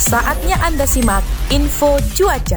Saatnya Anda simak info cuaca.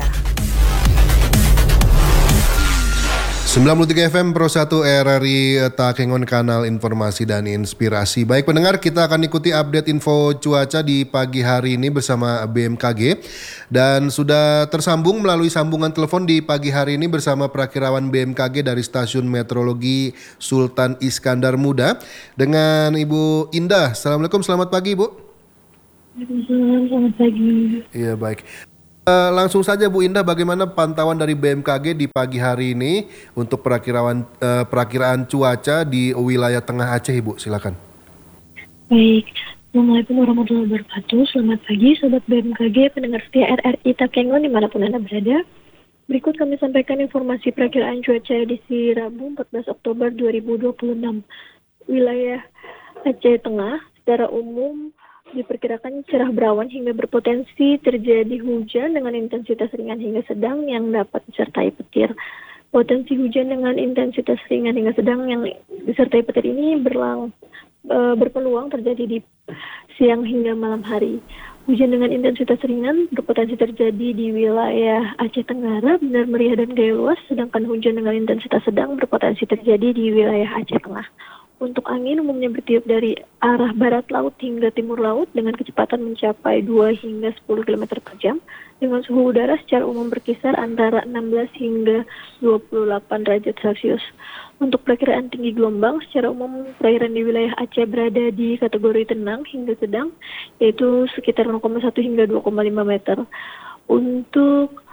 93 FM Pro 1 RRI Takengon, kanal informasi dan inspirasi. Baik pendengar, kita akan ikuti update info cuaca di pagi hari ini bersama BMKG. Dan sudah tersambung melalui sambungan telepon di pagi hari ini bersama Prakirawan BMKG dari Stasiun Meteorologi Sultan Iskandar Muda dengan Ibu Indah. Assalamualaikum, selamat pagi Ibu. Selamat pagi. Iya, baik. Langsung saja Bu Indah, bagaimana pantauan dari BMKG di pagi hari ini untuk perakiraan cuaca di wilayah Tengah Aceh, Ibu? Silakan. Baik, Assalamualaikum warahmatullahi wabarakatuh. Selamat pagi Sobat BMKG, pendengar setia RRI Takengon dimanapun Anda berada. Berikut kami sampaikan informasi perakiraan cuaca edisi Rabu 14 Oktober 2026. Wilayah Aceh Tengah secara umum diperkirakan cerah berawan hingga berpotensi terjadi hujan dengan intensitas ringan hingga sedang yang dapat disertai petir. Potensi hujan dengan intensitas ringan hingga sedang yang disertai petir ini berpeluang terjadi di siang hingga malam hari. Hujan dengan intensitas ringan berpotensi terjadi di wilayah Aceh Tenggara, Benar Meriah dan Gaya Luas, sedangkan hujan dengan intensitas sedang berpotensi terjadi di wilayah Aceh Tengah. Untuk angin umumnya bertiup dari arah barat laut hingga timur laut dengan kecepatan mencapai 2 hingga 10 km per jam dengan suhu udara secara umum berkisar antara 16 hingga 28 derajat Celcius. Untuk perakiraan tinggi gelombang secara umum perairan di wilayah Aceh berada di kategori tenang hingga sedang, yaitu sekitar 0,1 hingga 2,5 meter. Untuk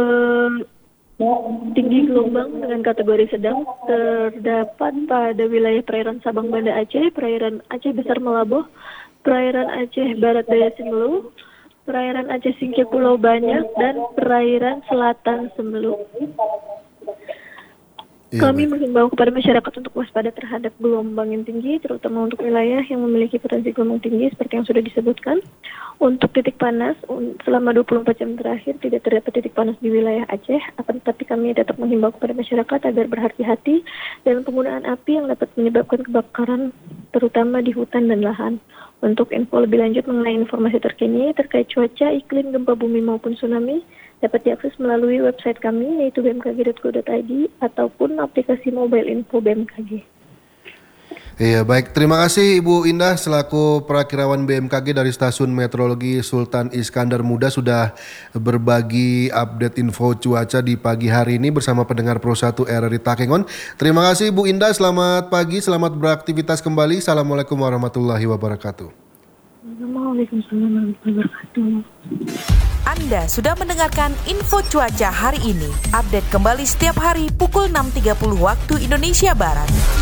tinggi gelombang dengan kategori sedang terdapat pada wilayah perairan Sabang Banda Aceh, perairan Aceh Besar Melaboh, perairan Aceh Barat Daya Simelu, perairan Aceh Singkil Pulau Banyak, dan perairan Selatan Semelu. Kami menghimbau kepada masyarakat untuk waspada terhadap gelombang yang tinggi, terutama untuk wilayah yang memiliki potensi gelombang tinggi seperti yang sudah disebutkan. Untuk titik panas, selama 24 jam terakhir tidak terdapat titik panas di wilayah Aceh, akan tetapi kami tetap menghimbau kepada masyarakat agar berhati-hati dalam penggunaan api yang dapat menyebabkan kebakaran, terutama di hutan dan lahan. Untuk info lebih lanjut mengenai informasi terkini terkait cuaca, iklim, gempa bumi maupun tsunami, dapat diakses melalui website kami yaitu bmkg.go.id ataupun aplikasi mobile info BMKG. Iya, baik. Terima kasih Ibu Indah selaku Prakirawan BMKG dari Stasiun Meteorologi Sultan Iskandar Muda sudah berbagi update info cuaca di pagi hari ini bersama pendengar Pro 1 RRI Takengon. Terima kasih Ibu Indah, selamat pagi, selamat beraktivitas kembali. Assalamualaikum warahmatullahi wabarakatuh. Waalaikumsalam warahmatullahi wabarakatuh. Anda sudah mendengarkan info cuaca hari ini. Update kembali setiap hari pukul 6.30 waktu Indonesia Barat.